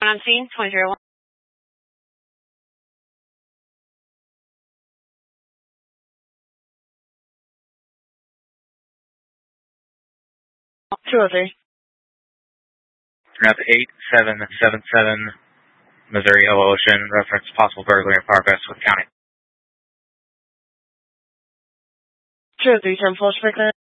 On scene, 2001. 203. Turn out to 8777 Missouri Hill Ocean, reference possible burglary in progress with county. 203, turn full speaker.